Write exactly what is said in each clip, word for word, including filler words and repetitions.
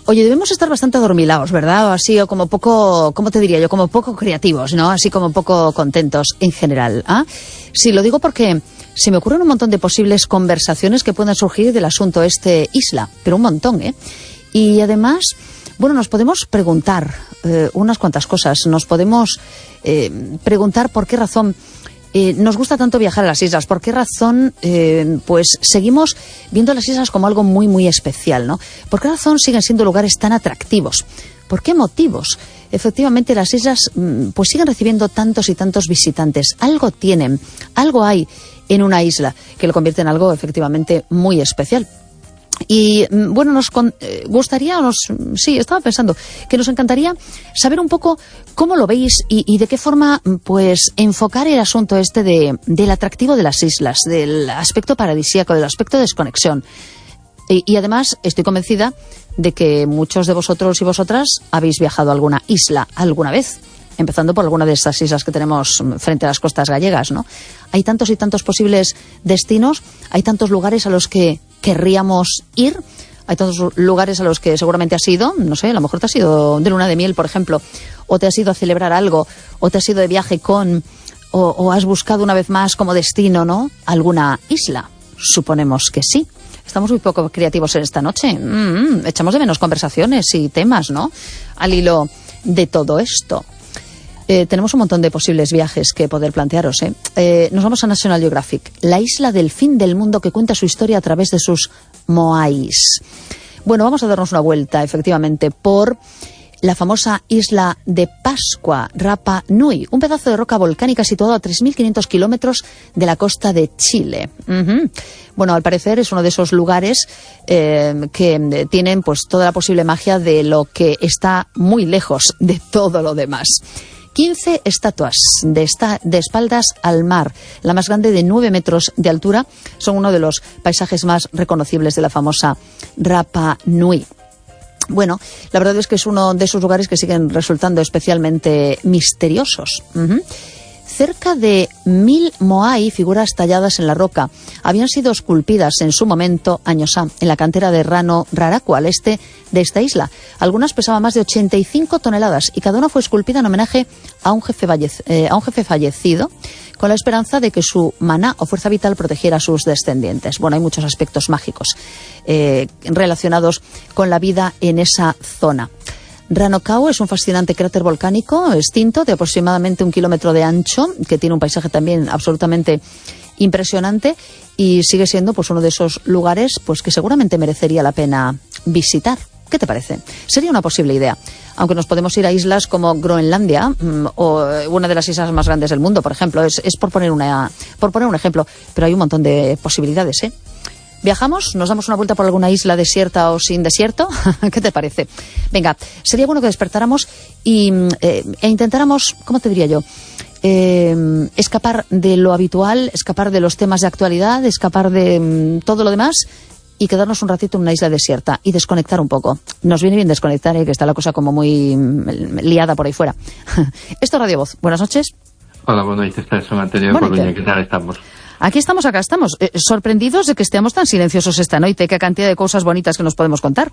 Oye, debemos estar bastante adormilados, ¿verdad? O así, o como poco, ¿cómo te diría yo? Como poco creativos, ¿no? Así como poco contentos en general. ¿Ah? Sí, lo digo porque se me ocurren un montón de posibles conversaciones que puedan surgir del asunto este isla, pero un montón, ¿eh? Y además, bueno, nos podemos preguntar eh, unas cuantas cosas. Nos podemos eh, preguntar por qué razón Eh, nos gusta tanto viajar a las islas, por qué razón eh, pues seguimos viendo las islas como algo muy muy especial, ¿no? ¿Por qué razón siguen siendo lugares tan atractivos? ¿Por qué motivos? Efectivamente, las islas pues siguen recibiendo tantos y tantos visitantes. Algo tienen, algo hay en una isla que lo convierte en algo efectivamente muy especial. Y bueno, nos con, eh, gustaría, nos, sí, estaba pensando que nos encantaría saber un poco cómo lo veis y, y de qué forma pues enfocar el asunto este de, del atractivo de las islas, del aspecto paradisíaco, del aspecto de desconexión. Y, y además estoy convencida de que muchos de vosotros y vosotras habéis viajado a alguna isla alguna vez, empezando por alguna de estas islas que tenemos frente a las costas gallegas, ¿no? Hay tantos y tantos posibles destinos, hay tantos lugares a los que querríamos ir, hay tantos lugares a los que seguramente has ido, no sé, a lo mejor te has ido de luna de miel, por ejemplo, o te has ido a celebrar algo, o te has ido de viaje con, o, o has buscado una vez más como destino, ¿no?, alguna isla. Suponemos que sí. Estamos muy poco creativos en esta noche. Mm, echamos de menos conversaciones y temas, ¿no?, al hilo de todo esto. Eh, tenemos un montón de posibles viajes que poder plantearos, ¿eh? Eh, nos vamos a National Geographic, la isla del fin del mundo que cuenta su historia a través de sus moais. Bueno, vamos a darnos una vuelta, efectivamente, por la famosa isla de Pascua, Rapa Nui, un pedazo de roca volcánica situado a tres mil quinientos kilómetros de la costa de Chile. Uh-huh. Bueno, al parecer es uno de esos lugares eh, que tienen pues toda la posible magia de lo que está muy lejos de todo lo demás. quince estatuas de, esta, de espaldas al mar, la más grande de nueve metros de altura, son uno de los paisajes más reconocibles de la famosa Rapa Nui. Bueno, la verdad es que es uno de esos lugares que siguen resultando especialmente misteriosos. Uh-huh. Cerca de mil moai, figuras talladas en la roca, habían sido esculpidas en su momento, años ha, en la cantera de Rano Raraku, al este de esta isla. Algunas pesaban más de ochenta y cinco toneladas y cada una fue esculpida en homenaje a un jefe, fallec- eh, a un jefe fallecido, con la esperanza de que su maná o fuerza vital protegiera a sus descendientes. Bueno, hay muchos aspectos mágicos eh, relacionados con la vida en esa zona. Ranokau es un fascinante cráter volcánico extinto de aproximadamente un kilómetro de ancho, que tiene un paisaje también absolutamente impresionante y sigue siendo pues uno de esos lugares pues que seguramente merecería la pena visitar. ¿Qué te parece? Sería una posible idea. Aunque nos podemos ir a islas como Groenlandia mmm, o una de las islas más grandes del mundo, por ejemplo. Es, es por poner una, por poner un ejemplo, pero hay un montón de posibilidades, ¿eh? ¿Viajamos? ¿Nos damos una vuelta por alguna isla desierta o sin desierto? ¿Qué te parece? Venga, sería bueno que despertáramos y, eh, e intentáramos, ¿cómo te diría yo? Eh, escapar de lo habitual, escapar de los temas de actualidad, escapar de mm, todo lo demás y quedarnos un ratito en una isla desierta y desconectar un poco. Nos viene bien desconectar, ¿eh? Que está la cosa como muy mm, liada por ahí fuera. Esto es Radio Voz. Buenas noches. Hola, buenas noches. Son Antonio de Coruña. ¿Qué tal estamos? Aquí estamos, acá estamos, eh, sorprendidos de que estemos tan silenciosos esta noche. Qué cantidad de cosas bonitas que nos podemos contar.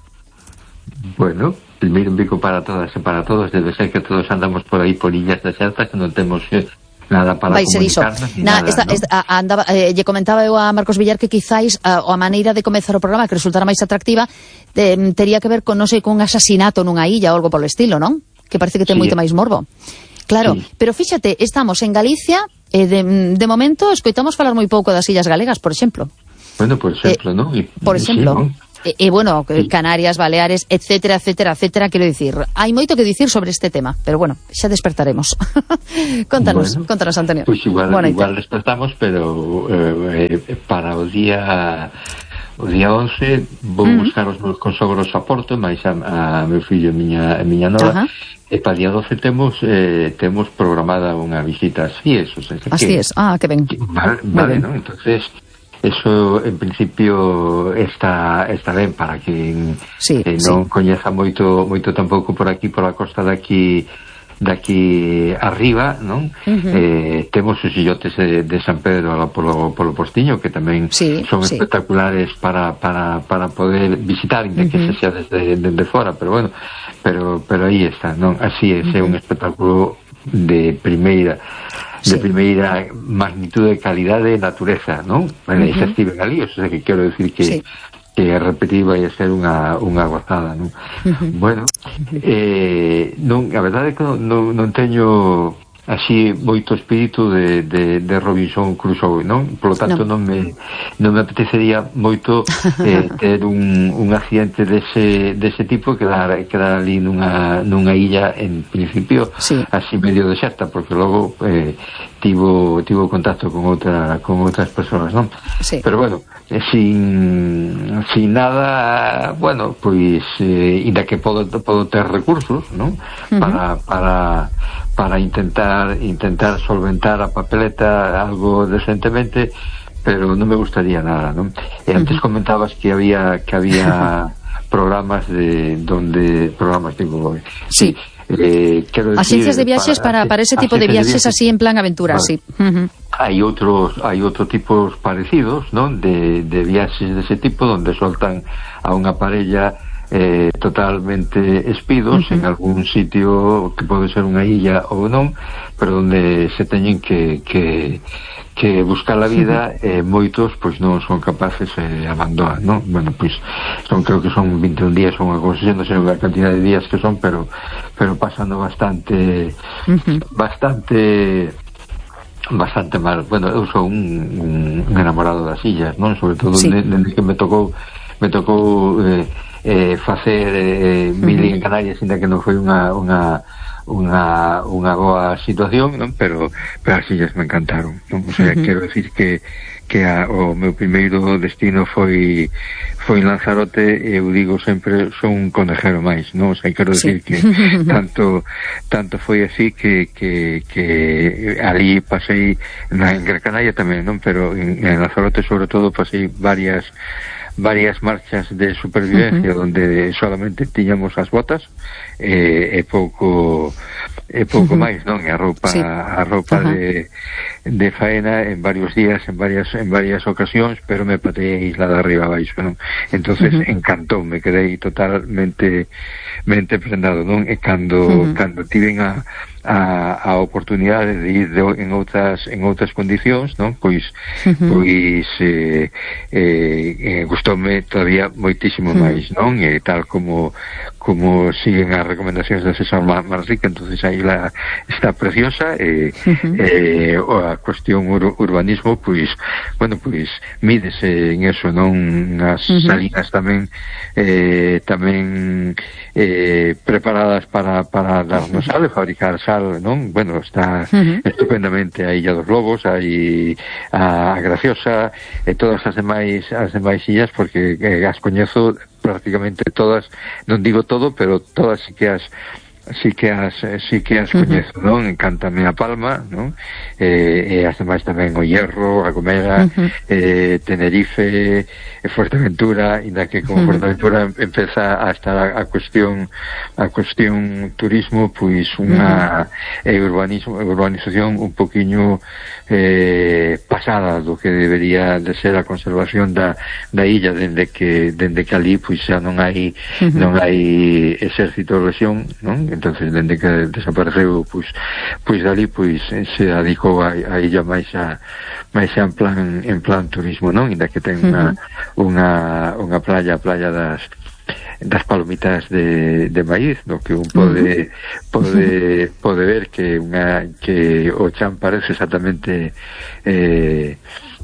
Bueno, el miro un pico para todas y para todos. Debe ser que todos andamos por ahí por illas desiertas que no tenemos eh, nada para Vai ser iso. comunicarnos. Na, nada, esta, ¿no? esta, a, andaba, eh, lle comentaba eu a Marcos Villar que quizáis a, a maneira de comezar o programa que resultara máis atractiva eh, tería que ver con, non sei, con un asasinato nunha illa ou algo polo estilo, non? Que parece que ten Sí. moito máis morbo. Claro, sí. Pero fíxate, estamos en Galicia e de, de momento escoitamos falar moi pouco das illas galegas, por exemplo. Bueno, por exemplo, eh, ¿no? Y, Por exemplo, sí, ¿no? e, e bueno, Canarias, Baleares, etcétera, etcétera, etcétera, quero dicir, hai moito que dicir sobre este tema, pero bueno, xa despertaremos. Contanos, bueno, contanos, Antonio. Pois pues igual, bueno, igual despertamos, pero eh, eh, para o día o día once vou uh-huh. buscar os meus consogros a Porto, máis a, a meu fillo e miña, miña nova. Uh-huh. E para día doce temos eh, temos programada unha visita así, eso, o sea, así que, es, ah, que ben. Que, vale, vale, ¿no? Entonces, eso en principio está está ben para que sí, eh, non sí. coñeza moito moito tampouco por aquí, por a costa de aquí daqui arriba, non? Uh-huh. Eh, temos os illotes de, de San Pedro alá polo, polo Postiño, que tamén sí, son sí. espectaculares para, para, para poder visitar, inda que uh-huh. se xa desde, desde fora, pero bueno, pero, pero aí está, non? Así é, uh-huh. é un espectáculo de primeira de sí. primeira magnitude de calidade e natureza, non? Bueno, uh-huh. xa estiven ali, o sea que quero decir que sí. que repetir vai a ser unha, unha gozada, non? Uh-huh. Bueno, eh, non, a verdade é que non, non, non teño así moito espírito de, de, de Robinson Crusoe, non? Por lo tanto no. non me non me apetecería moito eh, ter un, un accidente dese, dese tipo, quedar, quedar ali nunha, nunha illa en principio sí. así medio deserta, porque logo eh, tivo, tivo contacto con outra con outras persoas, non? Sí. Pero bueno, sin sin nada, bueno, pois eh, inda que podo, podo ter recursos, non? Uh-huh. Para para para intentar intentar solventar a papeleta algo decentemente, pero non me gustaría nada, non? E antes uh-huh. comentabas que había que había programas de donde programas tipo sí, eh, quero decir, agencias de viaxes para, para, para ese tipo de viaxes, de viaxes así en plan aventura, vale. Sí. Uh-huh. Hai outros hai outros tipos parecidos, non? De, de viaxes dese tipo donde soltan a unha parella eh, totalmente espidos uh-huh. en algún sitio que pode ser unha illa ou non, pero onde se teñen que, que, que buscar a vida, uh-huh. eh, moitos pois non son capaces e eh, abandonan, non? Bueno, pois son, creo que son vinte e un días ou unha cousa, non sei a cantidad de días que son, pero pero pasando bastante uh-huh. bastante bastante mal. Bueno, eu son un, un enamorado das illas, non? Sobre todo sí. dende que me tocou me tocou eh, eh, facer eh, mil uh-huh. en Canarias, ainda que non foi unha unha unha unha boa situación, non? Pero pero as illas me encantaron, non? O sea, uh-huh. quero decir que que a, o meu primeiro destino foi foi Lanzarote, e eu digo sempre, son un conejero máis, non? O sea, quero decir sí. que tanto tanto foi así que que, que ali pasei na en Gran Canaria tamén, non? Pero en, en Lanzarote sobre todo pasei varias varias marchas de supervivencia uh-huh. donde solamente tiñamos as botas e, e pouco e pouco uh-huh. máis, non? E a roupa sí. a roupa uh-huh. de de faena en varios días, en varias en varias ocasións, pero me pateei a isla de arriba abaixo, non? Entonces uh-huh. encantó, me quedei totalmente mente prendado, non? E cando uh-huh. cando tiven a a, a oportunidade de ir de, en outras en outras condicións, non? Pois uh-huh. pois eh, eh, eh, gustoume todavía moitísimo uh-huh. máis, non? E tal como como siguen as recomendacións da César Manrique, entonces a isla está preciosa e uh-huh. eh, a cuestión ur urbanismo, pois bueno, pois mídese en eso, non? As uh-huh. salinas tamén eh, tamén eh, preparadas para, para darnos sal, fabricar sal, non? Bueno, está uh-huh. estupendamente a Illa dos Lobos, hai a Graciosa e todas as demais as demais illas, porque eh, as coñezo prácticamente todas, non digo todo, pero todas sí que as sí que as sí que as coñezo, uh-huh. non? Encántame a Palma, non? Eh, e as demais tamén, o Hierro, a Gomera, uh-huh. eh, Tenerife, e Fuerteventura, inda que como uh-huh. Fuerteventura empeza a estar a, a cuestión a cuestión turismo, pois unha uh-huh. eh, urbanismo, urbanización un poquiño eh, pasada do que debería de ser a conservación da, da illa, dende que dende que ali pois xa non hai uh-huh. non hai exército de rexión, non? Entonces dende que desapareceu pois pois dali pois se dedicou a, a illa máis a máis en plan en plan turismo, non? Inda que ten unha uh-huh. unha unha playa, a playa das das palomitas de, de maíz, no que un pode uh-huh. pode pode ver que unha que o chan parece exactamente eh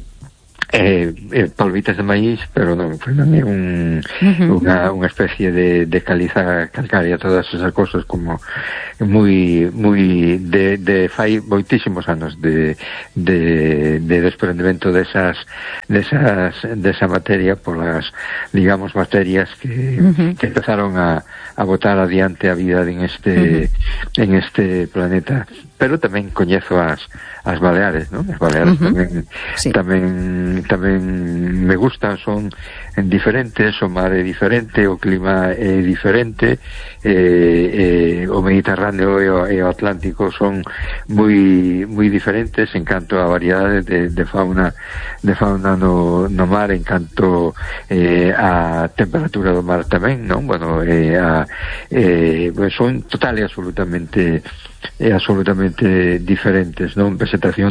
Eh, eh, palomitas de maíz, pero non, non é un, uh-huh. unha, unha especie de, de caliza calcaria, todas esas cosas como moi moi de, de fai moitísimos anos de, de, de desprendimento desas desas desa materia polas, digamos, bacterias que, uh-huh. que empezaron a, a botar adiante a vida en este uh-huh. en este planeta. pero tamén coñezo as as Baleares, non? As Baleares uh-huh. tamén, sí. tamén tamén me gustan, son diferentes, o mar é diferente, o clima é diferente, eh, eh, o Mediterráneo e o, e o Atlántico son moi moi diferentes en canto a variedade de, de fauna de fauna no, no mar, en canto eh, a temperatura do mar tamén, non? Bueno, eh, a, eh, pues son total e absolutamente é absolutamente diferentes, non? Vegetación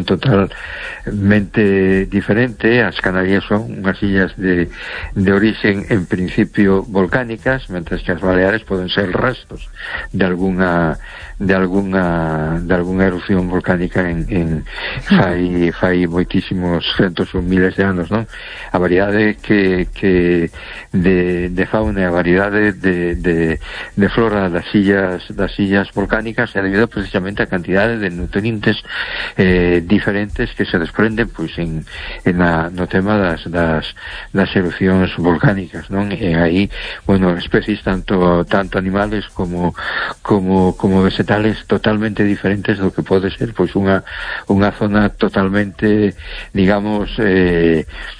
totalmente diferente. As Canarias son unhas illas de, de orixen en principio volcánicas, mentres que as Baleares poden ser restos de alguna de alguna de alguna erupción volcánica en, en fai, fai moitísimos centos ou miles de anos, non? A variedade que, que de, de fauna e a variedade de, de, de flora das illas das illas volcánicas é debido precisamente a cantidade de nutrientes eh, diferentes que se desprenden pois en, en a, no tema das, das, das erupcións volcánicas, non? E aí, bueno, especies tanto tanto animales como como como vegetales totalmente diferentes do que pode ser pois unha unha zona totalmente, digamos, eh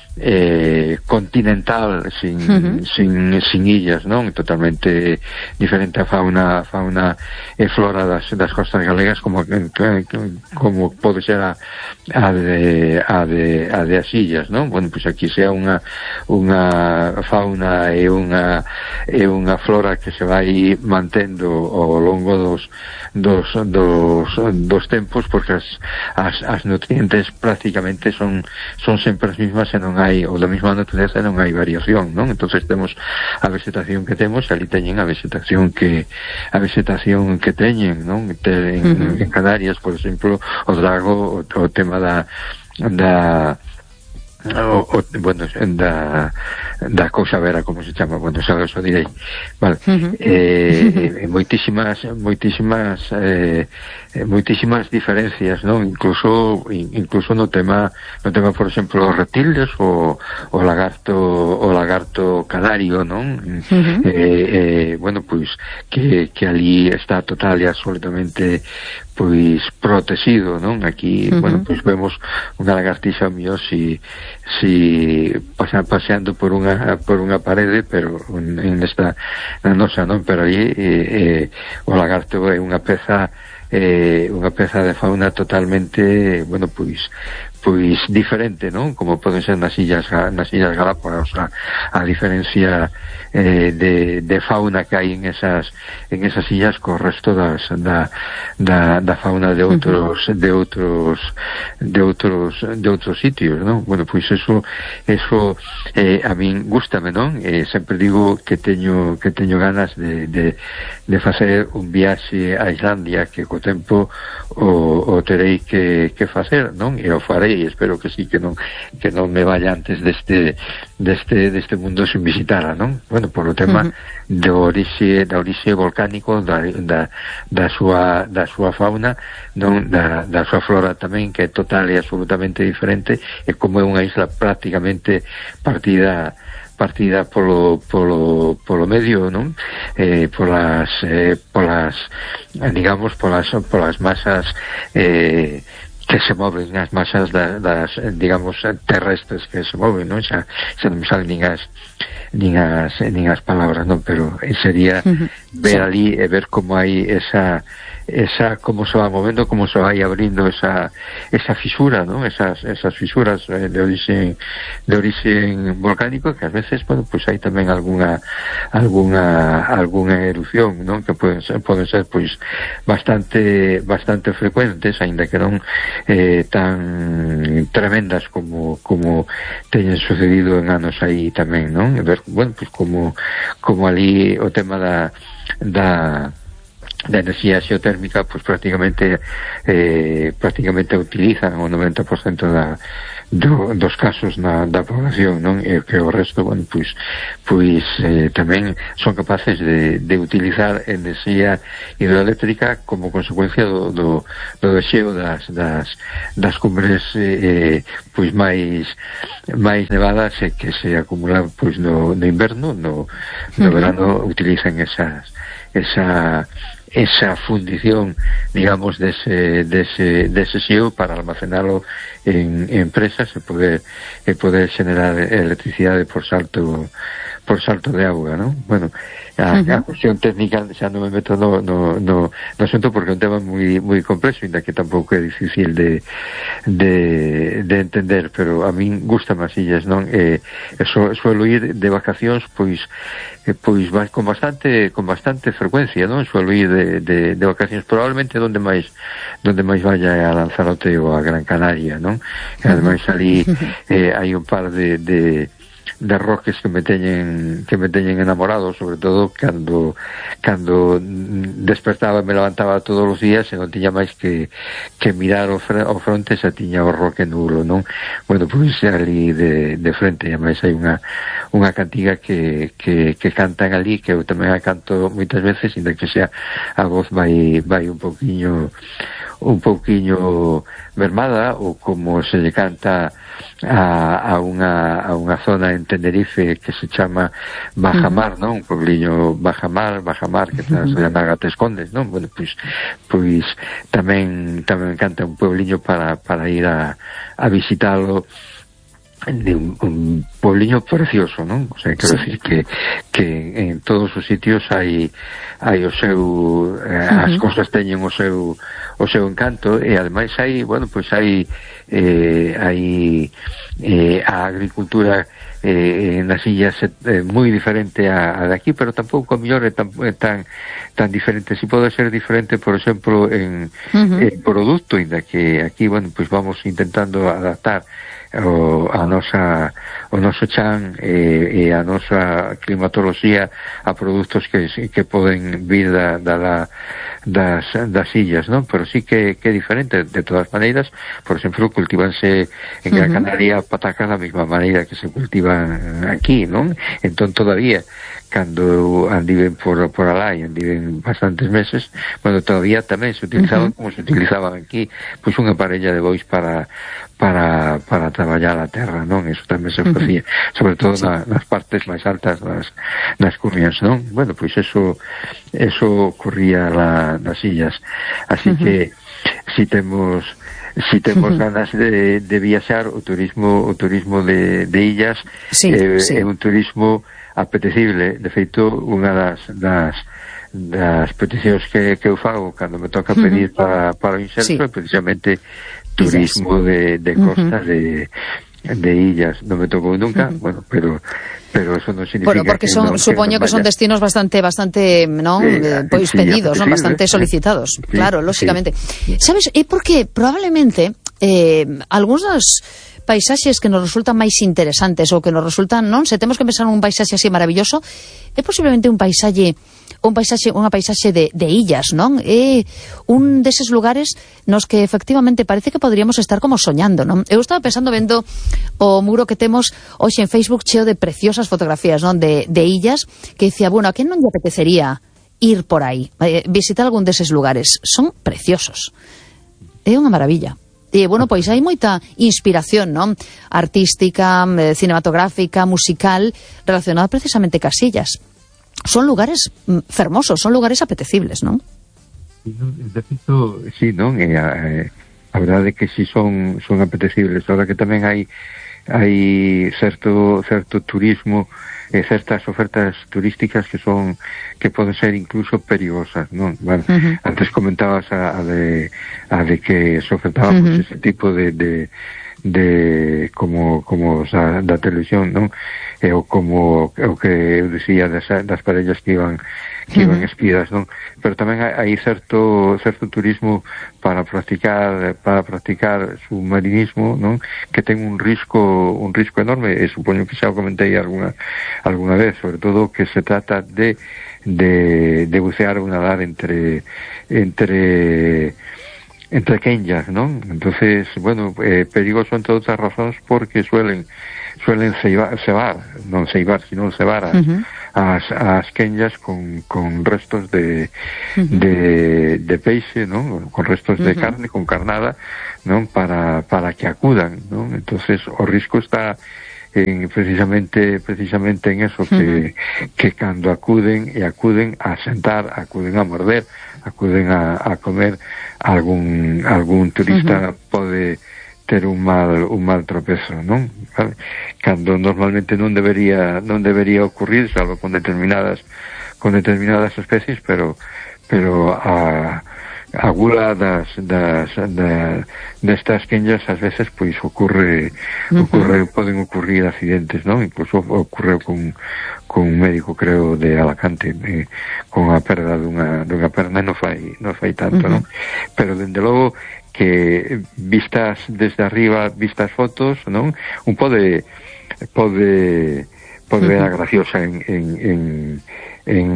Eh, continental sin, uh-huh. sin, sin illas, non? Totalmente diferente a fauna fauna e flora das, das costas galegas como como pode ser a, a de a de a de as illas, non? Bueno, pois aquí sea unha unha fauna e unha e unha flora que se vai mantendo ao longo dos dos dos, dos tempos, porque as, as, as nutrientes prácticamente son son sempre as mismas e non hai ou da mesma natureza, non hai variación, non? Entonces temos a vegetación que temos, ali teñen a vegetación que a vegetación que teñen, non? Ten, uh-huh. En Canarias, por exemplo, o drago, o, o tema da da o, o, bueno, da da cousa vera, como se chama, bueno, xa o direi, vale. Uh-huh. eh, moitísimas moitísimas eh, moitísimas diferencias, non? Incluso incluso no tema no tema, por exemplo, os reptiles, o, o lagarto o lagarto canario, non? Uh-huh. eh, eh, bueno, pois que, que ali está total e absolutamente pois protegido, non? Aquí, uh-huh. bueno, pois vemos unha lagartixa mío si si pasan paseando por unha por unha parede, pero en esta na nosa, non? Pero aí eh, eh, o lagarto é unha peza eh, unha peza de fauna totalmente, bueno, pois pois diferente, non? Como poden ser nas illas nas illas Galápagos, a, a diferencia eh, de, de fauna que hai en esas en esas illas co resto das da, da, da fauna de outros uh-huh. de outros de outros de outros sitios, non? Bueno, pois eso eso eh, a min gústame, non? Eh, sempre digo que teño que teño ganas de, de, de facer un viaxe a Islandia, que co tempo o, o terei que, que facer, non? E o farei, e espero que sí, que non que non me vaya antes deste deste deste mundo sin visitara, non? Bueno, por o tema uh-huh. do orixe da orixe volcánico, da, da, da súa da súa fauna, non? Da, da súa flora tamén, que é total e absolutamente diferente, e como é unha isla prácticamente partida partida polo polo polo medio, non? Eh, polas eh, polas digamos polas polas masas eh que se moven, as masas da, das, digamos, terrestres que se moven, non? Xa, xa non me salen nin as, nin as, nin as palabras, non? Pero sería uh-huh. ver sí. ali e ver como hai esa, esa, como se va movendo, como se vai abrindo esa, esa fisura, non? Esas, esas fisuras de origen, de origen volcánico, que ás veces, bueno, pues hai tamén algunha, algunha, algunha erupción, non? Que poden ser, poden ser, pois, bastante, bastante frecuentes, aínda que non Eh, tan tremendas como como teñen sucedido en anos aí tamén, non? E ver, bueno, pues como como ali o tema da da da enerxía xeotérmica, pues prácticamente eh, prácticamente utilizan o noventa por cento da Do, dos casos na, da población, non? E que o resto, bueno, pois pois eh, tamén son capaces de, de utilizar enerxía hidroeléctrica como consecuencia do, do, do deseo das, das, das cumbres eh, pois máis máis nevadas e que se acumulan pois no, no inverno, no, no uh-huh. verano utilizan esas esa esa fundición, digamos, dese, dese, dese xeo para almacenalo en, en empresas e poder, e poder generar electricidade por salto por salto de auga, ¿no? Bueno, a, uh-huh. a cuestión técnica xa non me meto no, no, no, no asunto porque é un tema moi moi complexo, ainda que tampouco é difícil de, de, de entender, pero a min gusta as illas, non? E, e so, suelo ir de vacacións, pois eh, pois vai con bastante con bastante frecuencia, non? Suelo ir de, de, de vacacións, probablemente donde máis donde máis vaya a Lanzarote ou a Gran Canaria, non? E ademais ali eh, hai un par de, de de roques que me teñen que me teñen enamorado, sobre todo cando cando despertaba e me levantaba todos os días e non tiña máis que que mirar ao, fre, ao fronte xa tiña o roque nulo, non? Bueno, pois ali de, de frente, e máis hai unha unha cantiga que, que, que cantan ali, que eu tamén a canto moitas veces, inda que xa a voz vai vai un pouquiño un pouquiño mermada, ou como se lle canta a, a unha a unha zona en Tenerife que se chama Bajamar, non? Un puebliño Bajamar, Bajamar que está uh-huh. na Gata Escondes, non? Bueno, pois pois tamén tamén canta un puebliño para para ir a a visitalo, de un, un puebliño precioso, non? O sea, quero sí. decir que que en todos os sitios hai hai o seu eh, uh-huh. as cosas teñen o seu o seu encanto, e ademais hai, bueno, pois hai eh, hai eh, a agricultura eh, nas illas é eh, moi diferente a, a de aquí, pero tampouco a mellor é tan, é tan tan diferente. Si pode ser diferente, por exemplo, en, uh-huh. en produto, inda que aquí, bueno, pois vamos intentando adaptar o, a nosa o noso chan e, e a nosa climatoloxía a produtos que, que poden vir da, da, das, das illas, non? Pero sí que, que é diferente. De todas maneiras, por exemplo, cultivanse en Gran Canaria patacas da mesma maneira que se cultivan aquí, non? Entón, todavía, cando andiven por, por alá e andiven bastantes meses, bueno, todavía tamén se utilizaban uh-huh. como se utilizaban aquí, pois unha parella de bois para para para traballar a terra, non? Eso tamén se facía, uh-huh. sobre todo sí. na, nas partes máis altas das, das currias, non? Bueno, pois eso eso ocurría la, nas illas, así uh-huh. que si temos si temos uh-huh. ganas de, de viaxar, o turismo o turismo de, de illas sí, eh, sí. é un turismo apetecible. De feito, unha das das das peticións que, que eu fago cando me toca pedir uh-huh. para, para o inserto sí. é precisamente turismo de, de costa uh-huh. de, de illas. Non me tocou nunca, uh-huh. bueno, pero pero eso non significa bueno, porque que son, non, supoño que, que son destinos bastante bastante, non, sí, eh, pois sí, pedidos, non, bastante solicitados. Sí, claro, lógicamente. Sí. Sabes, é porque probablemente eh algúns dos paisaxes que nos resultan máis interesantes ou que nos resultan, non, se temos que pensar un paisaxe así maravilloso, é posiblemente un paisaxe un paisaxe, unha paisaxe de, de illas, non? É un deses lugares nos que efectivamente parece que poderíamos estar como soñando, non? Eu estaba pensando vendo o muro que temos hoxe en Facebook cheo de preciosas fotografías, non? De, de illas, que dicía, bueno, a quen non lle apetecería ir por aí, eh, visitar algún deses lugares? Son preciosos. É unha maravilla. E, bueno, pois hai moita inspiración, non? Artística, eh, cinematográfica, musical, relacionada precisamente cas illas. Son lugares fermosos, son lugares apetecibles, non? De feito, sí, non? E a, a verdade é que si son son apetecibles. Ahora que tamén hai hai certo certo turismo e certas ofertas turísticas que son que poden ser incluso perigosas, non? Bueno, uh-huh. antes comentabas a, a de a de que se ofertaba uh-huh. pues, ese tipo de de de como como o sea, da televisión, non? E o como o que eu dicía das, das parellas que iban que iban uh-huh. espidas, non? Pero tamén hai, hai certo certo turismo para practicar para practicar submarinismo, non? Que ten un risco un risco enorme, e supoño que xa o comentei alguna alguna vez, sobre todo que se trata de de, de bucear ou nadar entre entre entre quenllas, non? Entonces, bueno, eh, perigoso entre outras razóns porque suelen suelen ceibar, cebar, non ceibar, sino cebar as, uh-huh. as, as quenllas con, con restos de, uh-huh. de, de peixe, non? Con restos uh-huh. de carne, con carnada, non? Para, para que acudan, non? Entonces, o risco está en precisamente precisamente en eso, que, uh-huh. que cando acuden e acuden a sentar, acuden a morder, acuden a, a comer, algún algún turista uh-huh. pode ter un mal un mal tropezo, non? Vale? Cando normalmente non debería non debería ocurrir, salvo con determinadas con determinadas especies, pero pero a a gula das, das, das destas quenllas ás veces pois ocurre ocurre, uh-huh. poden ocurrir accidentes, non? Incluso ocurreu con, con un médico, creo, de Alacante, eh, con a perda dunha, dunha perna, non fai, non fai tanto, uh-huh. non? Pero, dende logo, que vistas desde arriba, vistas fotos, non? Un pode pode pode ver a graciosa en en en, en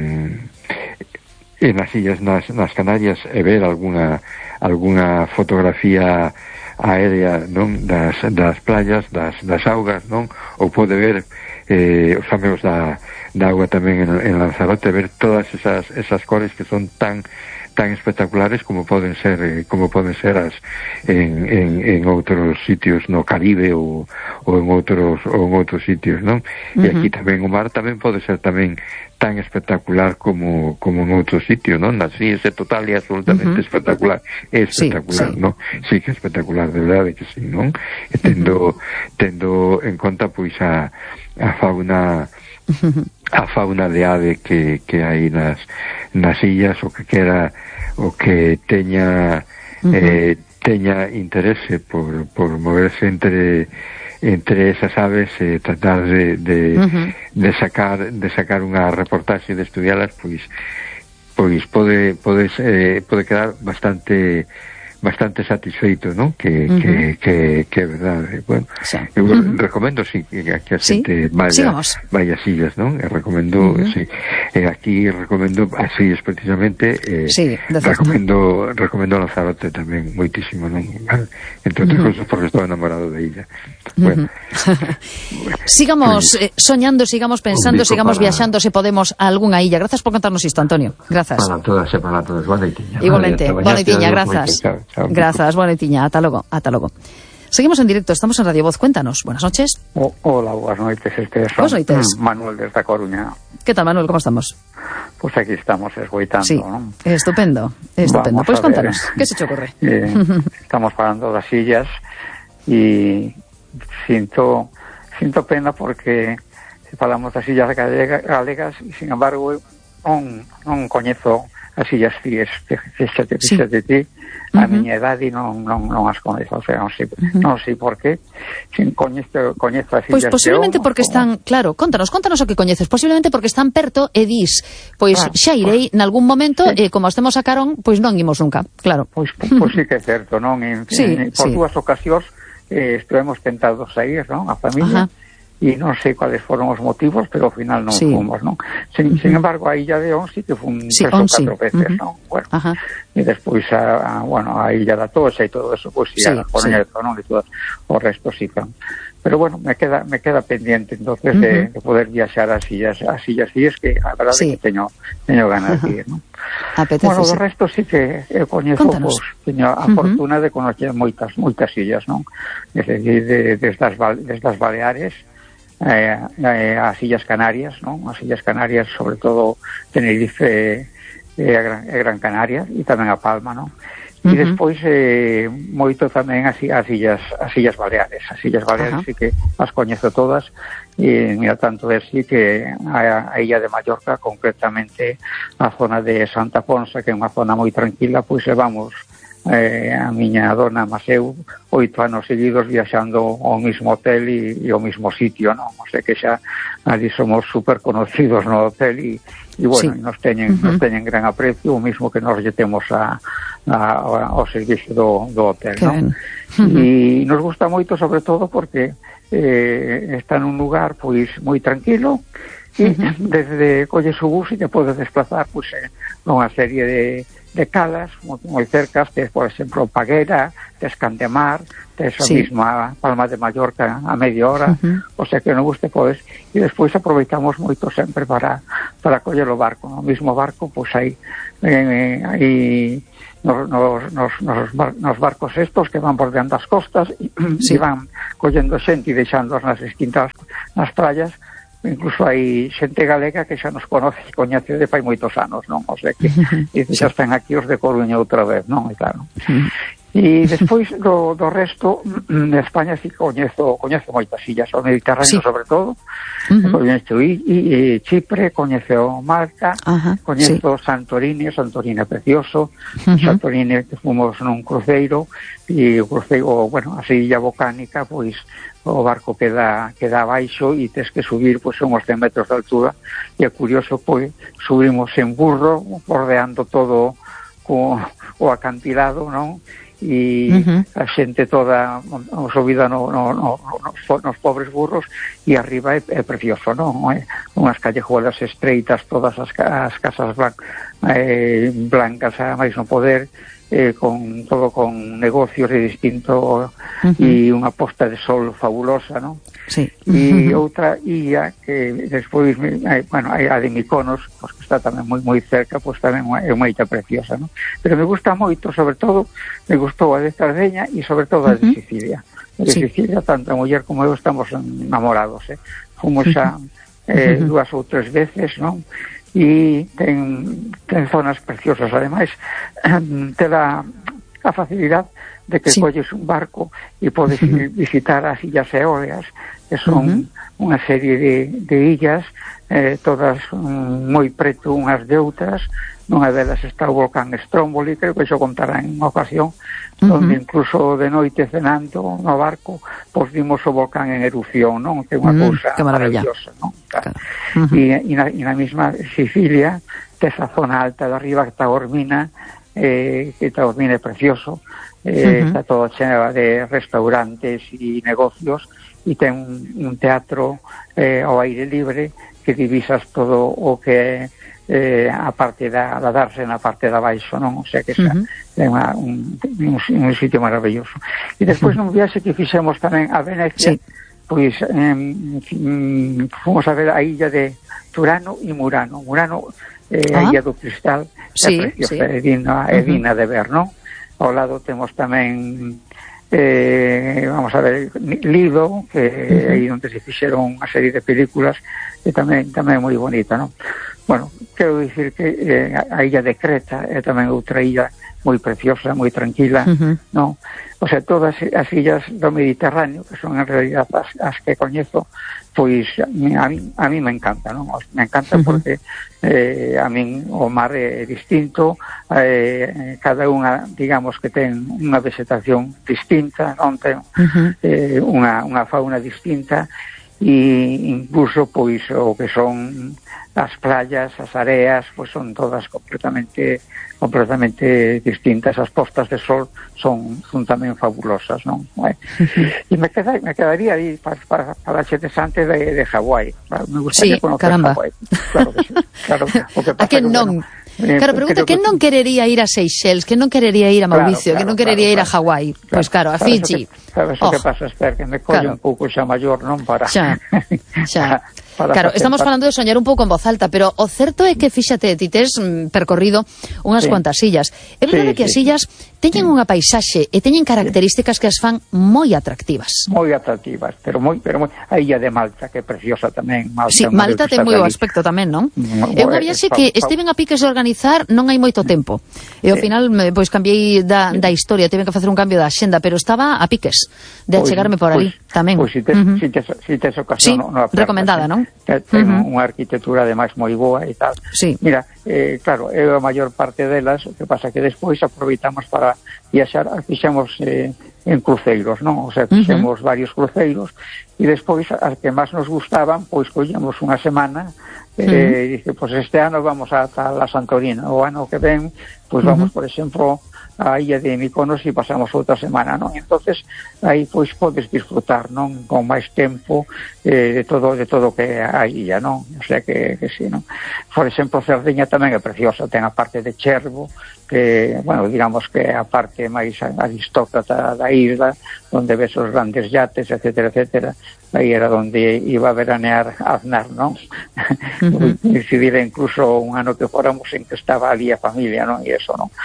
en as illas nas, nas Canarias e ver alguna alguna fotografía aérea, non, das, das playas, das, das augas, non, ou pode ver eh, os amigos da, da agua tamén en, en Lanzarote, ver todas esas, esas cores que son tan tan espectaculares como poden ser eh, como poden ser as en, en, en outros sitios no Caribe ou, ou en outros ou en outros sitios, non? Uh-huh. E aquí tamén o mar tamén pode ser tamén tan espectacular como como en outros sitios, non? Así é total e absolutamente uh-huh. espectacular. É espectacular, sí, sí. non? Sí que é espectacular, de verdade que sí, non? E tendo uh-huh. tendo en conta pois a a fauna a fauna de ave que, que hai nas, nas illas, o que quera o que teña uh-huh. eh, teña interese por, por moverse entre entre esas aves e eh, tratar de, de, uh-huh. de sacar de sacar unha reportaxe de estudialas, pois pois pode pode eh, pode quedar bastante bastante satisfeito, ¿no? Que, uh-huh. que, que, que é verdade. Bueno, sí. eu uh-huh. recomendo, sí, que, que a xente ¿Sí? vaya, vaya a sillas, ¿no? E recomendo, uh-huh. sí. E aquí recomendo as sillas precisamente, eh, sí, recomendo, recomendo Lanzarote tamén, moitísimo, ¿no? Entre outras uh-huh. cosas porque estou enamorado de ella. Bueno. Uh-huh. Sigamos eh, soñando, sigamos pensando, sigamos para... viaxando, se podemos, a algunha illa. Grazas por contarnos isto, Antonio. Grazas. Para todas e para todas. Boa noitiña. Igualmente. Boa noitiña, grazas. Chao, Grazas, boa noitiña, ata logo, ata logo. Seguimos en directo, estamos en Radio Voz, cuéntanos, buenas noches. Oh, hola, boas noites, este é Boas noites. Manuel desde a Coruña. Que tal, Manuel, como estamos? Pois pues aquí estamos esgoitando, sí, non? Estupendo, estupendo. Pois pues contanos, que se te ocurre? Eh, estamos falando das illas e sinto sinto pena porque falamos das illas galega, galegas e, sin embargo, non, non coñezo as illas Cíes, fíxate, fíxate ti, a uh-huh. miña edade non, non, non as coñezo, o sea, non sei, uh-huh. non sei por qué, sin coñezo, coñezo as illas. Pois posiblemente porque como... están, claro, contanos, contanos o que coñeces, posiblemente porque están perto e dis, pois ah, xa irei pues, nalgún momento, sí. e como estemos a carón, pois non imos nunca, claro. Pois, pois sí que é certo, non? En, sí, en, por sí. dúas ocasións eh, estivemos tentados a ir, non? A familia. Ajá. E non sei cuáles foron os motivos, pero ao final non sí. fomos, non? Sin, uh-huh. sin embargo, a Illa de On sí que fun sí, tres ou catro sí. veces, uh-huh. non? Bueno, uh-huh. e despois a, a, bueno, a Illa da Toxa e todo eso, pois pues, sí, a Coneto, sí. non? E todo o resto sí que... Pero bueno, me queda me queda pendiente entonces uh-huh. de, de poder viaxar ás illas, ás illas Cíes, que a verdade sí. que teño teño ganas uh-huh. de ir, non? Apetece, bueno, o resto sí que eu coñezo, pois, teño a uh-huh. fortuna de conocer moitas moitas illas, non? Desde, de, desde, as, desde as Baleares, Eh, eh, as Illas Canarias, non? As Illas Canarias, sobre todo Tenerife e eh, Gran, eh, Gran Canaria, e tamén a Palma, non? E uh-huh. despois eh, moito tamén as, as illas as Illas Baleares. As Illas Baleares uh-huh. sí que as coñezo todas, e mira, tanto é así que a, a Illa de Mallorca, concretamente a zona de Santa Ponsa, que é unha zona moi tranquila, pois levamos Eh, a miña dona Maseu oito anos seguidos viaxando ao mismo hotel e, e ao mismo sitio, non? O sea que xa ali somos super conocidos no hotel e, e bueno, sí. nos teñen uh-huh. nos teñen gran aprecio, o mismo que nos lle temos a, a, a, ao servicio do, do hotel, non? Uh-huh. E nos gusta moito, sobre todo porque eh, está nun lugar pois moi tranquilo, e uh-huh. desde colles o bus e te podes desplazar pois, pues, nunha serie de, de calas moi cercas, tes, por exemplo, Paguera, tes Candemar, tes a sí. mesma Palma de Mallorca a media hora, uh-huh. o sea que no vos te podes, e despois aproveitamos moito sempre para para coller o barco, no mesmo barco, pois pues, aí eh, aí nos, nos, nos, nos, nos barcos estos que van bordeando as costas e, sí. e van collendo xente e deixándoas nas distintas nas praias. Incluso hai xente galega que xa nos conoce e coñece de fai moitos anos, non? O sea que e xa están aquí os de Coruña outra vez, non? E claro. E despois do, do resto de España si coñezo, coñezo moitas illas, o Mediterráneo sí. sobre todo, uh-huh. coñezo I, I, Chipre, coñezo Malta, uh-huh. coñezo sí. Santorini, Santorini é precioso, uh-huh. Santorini que fomos nun cruceiro, e o cruceiro, bueno, a Illa Volcánica, pois o barco queda queda abaixo e tes que subir pois uns cen metros de altura e é curioso, pois subimos en burro bordeando todo co, o acantilado, non? E uh-huh. a xente toda subida no, no, no, no, nos pobres burros e arriba é, é precioso, non? É, unhas callejuelas estreitas, todas as, as casas blan, eh, blancas a máis non poder, Eh, con todo con negocios de distinto uh-huh. e unha posta de sol fabulosa, non? Sí. E uh-huh. outra illa que despois, eh, bueno, hai a de Mykonos, pues, que está tamén moi moi cerca, pois pues, tamén é unha illa preciosa, non? Pero me gusta moito, sobre todo, me gustou a de Sardeña e sobre todo a de uh-huh. Sicilia. A de sí. Sicilia, tanto a muller como eu estamos enamorados, eh? Fomos xa eh, uh-huh. dúas ou tres veces, non? E ten, ten zonas preciosas, ademais te dá a facilidade de que sí. colles un barco e podes uh-huh. visitar as Illas Eólias, que son uh-huh. unha serie de, de illas, eh, todas um, moi preto unhas de outras. Nunha delas está o volcán Stromboli, creo que xo contará en unha ocasión, uh-huh. onde incluso de noite cenando no barco, pois vimos o volcán en erupción, non? Que é unha uh-huh. cousa maravillosa, non? Claro. Uh-huh. E, e, na, e na mesma Sicilia, que esa zona alta de arriba, que está Ormina, eh, que está Ormina é precioso, eh, uh-huh. está todo cheno de restaurantes e negocios, e ten un, un teatro eh, ao aire libre, que divisas todo o que eh, a parte da, da darse na parte da baixo, non? O sea que xa uh-huh. é unha, un, un, un sitio maravilloso. E despois nun viaxe que fixemos tamén a Venecia, sí. pois eh, fomos a ver a illa de Turano e Murano. Murano é eh, a illa do Cristal, sí, é preciosa, sí. é digna, é digna uh-huh. de ver, non? Ao lado temos tamén eh, vamos a ver Lido, que é uh-huh. aí onde se fixeron unha serie de películas, que tamén tamén é moi bonita, non? Bueno, quero dicir que eh, a illa de Creta é tamén outra illa moi preciosa, moi tranquila, uh-huh. non? O sea, todas as illas do Mediterráneo, que son en realidad as, as que coñezo, pois a mí, a mí me encanta, non? Me encanta uh-huh. porque eh, a min o mar é distinto, eh, cada unha, digamos, que ten unha vegetación distinta, non ten uh-huh. eh, unha, unha fauna distinta, e incluso pois o que son as playas, as areas, pois son todas completamente completamente distintas. As postas de sol son, son tamén fabulosas, non? Eh? E me, queda, me quedaría aí para, para, para a xente sante de, de Hawái. Me gustaría sí, conocer caramba. Hawái. Claro que sí. Claro, o que pasa a que non? Bueno, Eh, claro, pregunta, que non querería ir a Seychelles, que non querería ir a Mauricio, claro, claro, que non querería claro, ir a Hawái, claro, pois claro, a Fiji. Sabes o que pasa, Esther, que me colle claro. un pouco xa maior, non para... Xa, xa. para claro, estamos falando de soñar un pouco en voz alta, pero o certo é que, fíxate, ti tes mm, percorrido unhas sí. cuantas illas. É verdade sí, que sí, as illas teñen sí. unha paisaxe e teñen características que as fan moi atractivas. Moi atractivas, pero moi, pero moi... A illa de Malta, que é preciosa tamén. Malta, sí, Malta ten moi bo aspecto tamén, non? No, é unha viaxe que estiven a piques de organizar non hai moito tempo. E ao sí. final, pois, cambiei da, da historia, tive que facer un cambio da axenda, pero estaba a piques de achegarme por ali, pues, tamén. Pois, pues, si tes, uh-huh. si tes, si tes ocasión... Sí, no, no recomendada, non? Ten uh-huh. unha arquitectura, ademais, moi boa e tal. Sí. Mira, eh, claro, é a maior parte delas, o que pasa que despois aproveitamos para viaxar, fixemos eh, en cruceiros, non? O sea, fixemos uh-huh. varios cruceiros e despois, as que máis nos gustaban, pois collemos unha semana e eh, uh-huh. dice, pois este ano vamos a tal a Santorini, o ano que ven, pois vamos, uh-huh. por exemplo, a illa de Mykonos e pasamos outra semana, non? Entonces aí pois podes disfrutar, non? Con máis tempo eh, de todo de todo que a illa, non? O sea que, que sí, non? Por exemplo, Cerdeña tamén é preciosa, ten a parte de Cherbo, que, bueno, digamos que a parte máis aristócrata da isla, onde ves os grandes yates, etcétera, etcétera. Aí era onde iba a veranear Aznar, non? Uh-huh. Decidira incluso un ano que fóramos en que estaba ali a familia, non? E eso, non?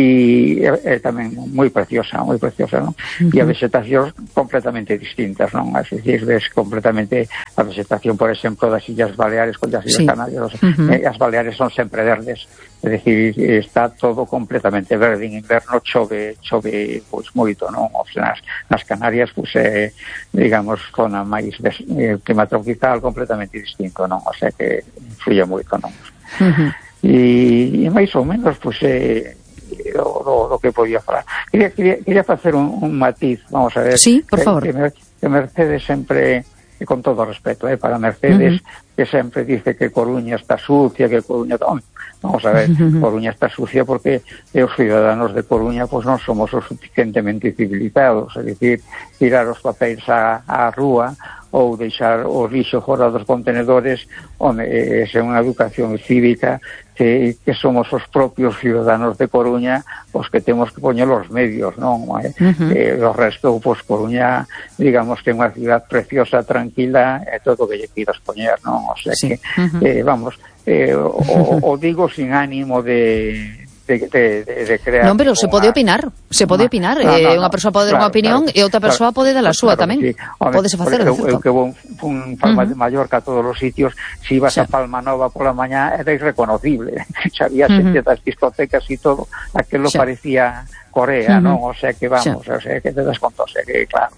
E é, é tamén moi preciosa, moi preciosa, non? Uh-huh. E a vegetación completamente distintas, non? As veces ves completamente a vegetación, por exemplo, das Illas Baleares con das Illas sí. Canarias. Uh-huh. Eh, as Baleares son sempre verdes, é dicir, está todo completamente verde. En inverno chove, chove pois moito, non? O sea, nas, nas Canarias, pois, é, digamos, zona máis de eh, clima tropical completamente distinto, non? O sea que influye moito, non? Uh-huh. E, e máis ou menos, pois, eh, lo, lo, lo que podía falar. Quería, quería, quería facer un, un matiz, vamos a ver. Sí, por favor. Que, que Mercedes sempre, e con todo respeto, eh, para Mercedes, uh-huh. que sempre dice que Coruña está sucia, que Coruña... Oh, vamos a ver, uh-huh. Coruña está sucia porque os ciudadanos de Coruña pues non somos o suficientemente civilizados, é dicir, tirar os papéis á, á rúa ou deixar o lixo fora dos contenedores, home, esa é unha educación cívica que, que somos os propios ciudadanos de Coruña os que temos que poñer os medios, non? Eh, uh-huh. eh, o resto, pois, Coruña, digamos que é unha ciudad preciosa, tranquila, é todo o que lle pidas poñer, non? O sea sí. que, uh-huh. eh, vamos, eh, o, o digo sin ánimo de... De, de, de, de crear non, pero se pode opinar, se pode opinar, no, no, eh, unha persoa pode dar claro, unha opinión claro, e outra persoa claro, pode dar a súa claro, tamén. Sí. Podese facer, eu, eu que vou un Palma uh-huh. de Mallorca a todos os sitios, se si ibas sí. a Palma Nova pola mañá era irreconocible. Xa había xente uh-huh. das discotecas e todo, aquilo sí. parecía Corea, uh-huh. non? O sea que vamos, sí. o sea que te das conta, o sea que claro.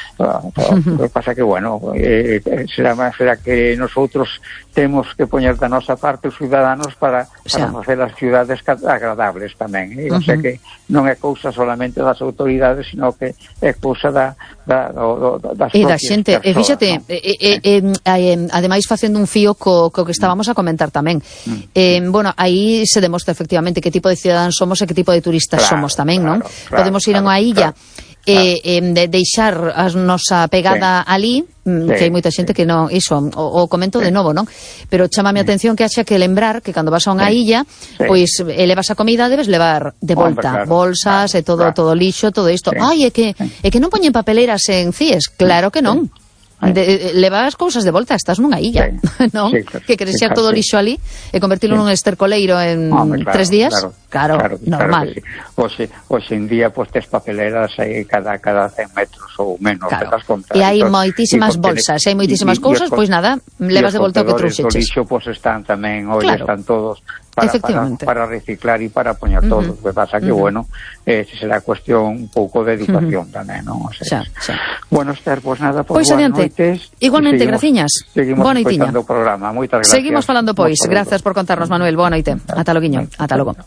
Lo que pasa que, bueno, eh, será, será que nosotros temos que poñer da nosa parte os ciudadanos para, para facer as ciudades agradables tamén, eh? O sea que non é cousa solamente das autoridades, sino que é cousa da, da, do, do, das e da xente, e fíxate, ¿no? eh, eh, eh, eh, ademais facendo un fío co, co que estábamos a comentar tamén, mm. eh, bueno, aí se demostra efectivamente que tipo de ciudadanos somos e que tipo de turistas claro, somos tamén, claro, non? Claro, podemos ir claro, a unha illa claro. Eh, eh, de deixar a nosa pegada sí. ali, sí. que hai moita xente que non, iso, o, o comento sí. de novo, non? Pero chámame a atención que haxa que lembrar que cando vas a unha sí. illa, sí. pois elevas a comida, debes levar de volta, Hombre, claro. bolsas claro, e todo, claro. todo lixo, todo isto. Sí. Ai, é que sí. é que non poñen papeleras en C I E S, claro que non. Sí. De, levas cousas de volta, estás nunha illa, sí, non? Sí, claro, que queres xer todo o lixo ali e convertirlo sí. nun estercoleiro en Hombre, claro, tres días, claro, claro, claro normal. Claro sí. Oxe, oxe en día pues tes papeleras aí cada cada cen metros ou menos, claro. das contas. E hai moitísimas bolsas, hai moitísimas cousas, pois nada, levas de volta o que trouxeches. Os lixo pues están tamén, hoy claro. están todos para, para, para reciclar e para poñer uh-huh. todo. O que pasa que, uh-huh. bueno, eh, será cuestión un pouco de educación uh-huh. tamén, non? O sea, xa, xa. Bueno, Esther, pois nada, pois pues boas noites. Igualmente, graciñas. Seguimos escoitando o programa. Moitas gracias. Seguimos falando, pois. Grazas por contarnos, Manuel. Boa noite. Ata loguiño. Ata logo.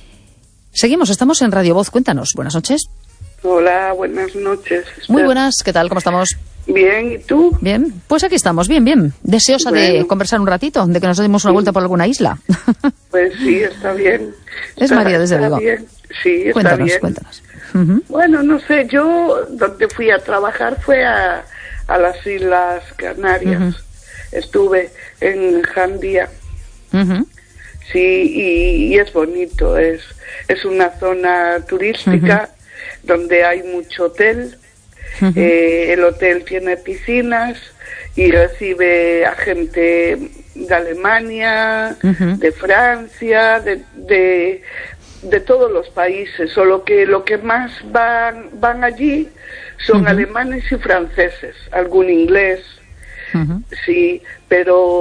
Seguimos, estamos en Radio Voz. Cuéntanos. Buenas noches. Hola, buenas noches. Esther. Muy buenas. ¿Qué tal? ¿Cómo estamos? Bien, ¿y tú? Bien, pues aquí estamos, bien, bien. Deseosa bueno. de conversar un ratito, de que nos demos una sí. vuelta por alguna isla. Pues sí, está bien. Es está, María, desde luego. Sí, está cuéntanos, bien. Cuéntanos, cuéntanos. Uh-huh. Bueno, no sé, yo donde fui a trabajar fue a, a las Islas Canarias. Uh-huh. Estuve en Jandía. Uh-huh. Sí, y, y es bonito, es, es una zona turística uh-huh. donde hay mucho hotel. Uh-huh. Eh, el hotel tiene piscinas y recibe a gente de Alemania, uh-huh. de Francia, de, de, de todos los países, solo que lo que más van, van allí son uh-huh. alemanes y franceses, algún inglés, uh-huh. sí, pero